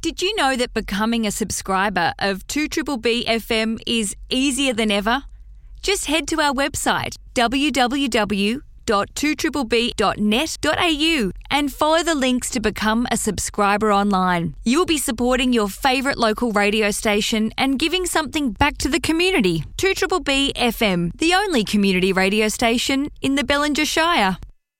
Did you know that becoming a subscriber of 2BBB FM is easier than ever? Just head to our website, www.2BBB.net.au, and follow the links to become a subscriber online. You'll be supporting your favourite local radio station and giving something back to the community. 2BBB FM, the only community radio station in the Bellinger Shire.